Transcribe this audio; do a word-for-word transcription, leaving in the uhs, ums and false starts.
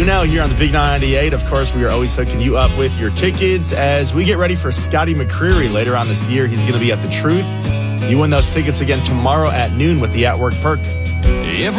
you know, here on the Big ninety-eight, of course, we are always hooking you up with your tickets as we get ready for Scotty McCreery later on this year. He's going to be at The Truth. You win those tickets again tomorrow at noon with the At Work Perk.